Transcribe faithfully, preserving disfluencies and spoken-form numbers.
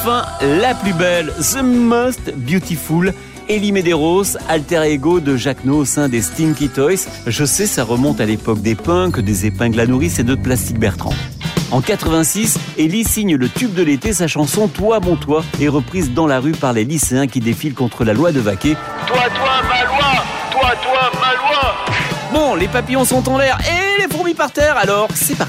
Enfin, la plus belle, The Most Beautiful, Elie Medeiros, alter ego de Jacques No au sein des Stinky Toys. Je sais, ça remonte à l'époque des punks, des épingles à nourrice et de Plastique Bertrand. En quatre-vingt-six, Elie signe le tube de l'été, sa chanson « Toi, mon toi » est reprise dans la rue par les lycéens qui défilent contre la loi de Vaquet. Toi, toi, ma loi! Toi, toi, ma loi! Bon, les papillons sont en l'air et les fourmis par terre, alors c'est parti.